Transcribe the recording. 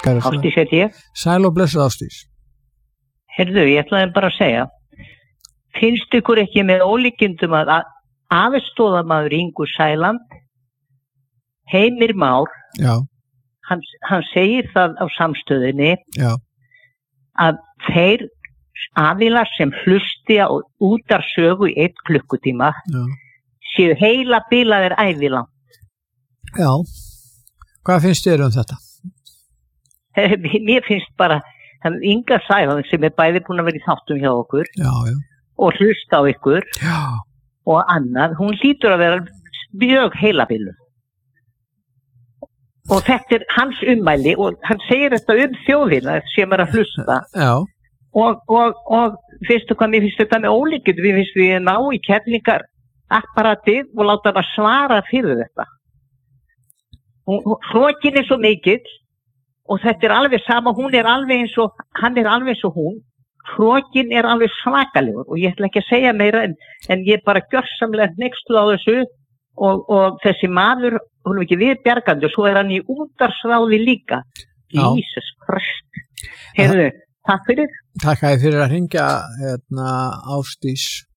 Ásdís heit ég. Sæl og blessuð Ásdís. Heyrðu, ég ætlaði bara að segja, finnst ykkur ekki með ólíkindum að aðstoðarmaður Ingu Sæland, Heimir Már, Já, hann segir það á samstöðinni já, að þeir aðilar sem hlusti á útarsögu í 1 klukkutíma já. séu heila bilaðir ævilangt. Já. Hvað finnst þér um þetta? Mér finnst bara, Inga Sæland sem bæði búin að vera í þáttum hjá okkur Já, já. og hlusta á ykkur Já, og annað, hún hlýtur að vera mjög heilabiluð. Og þetta hans ummæli og hann segir þetta þjóðina sem að hlusta. já, Og finnstu hvað mér finnst þetta með ólíkindi, við finnst við ná í kerlingar apparatið og láta hann að svara fyrir þetta. Hrokin er svo mikill og þetta er alveg sama, hann er alveg eins og hún. Hrokin er alveg svakalegur og ég ætla ekki að segja meira en ég bara gjörsamlega hneyksluð á þessu og þessi maður, hún er ekki við bjargandi og svo er hann í útvarpsráði líka. Já. Jesus Christ. Heyrðu, takk fyrir. takk að þið fyrir að hringja Ásdís.